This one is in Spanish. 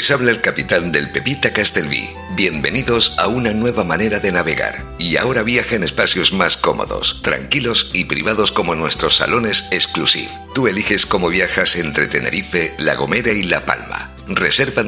Les habla el capitán del Pepita Castelví. Bienvenidos a una nueva manera de navegar. Y ahora viaja en espacios más cómodos, tranquilos y privados como nuestros salones Exclusive. Tú eliges cómo viajas entre Tenerife, La Gomera y La Palma. Reserva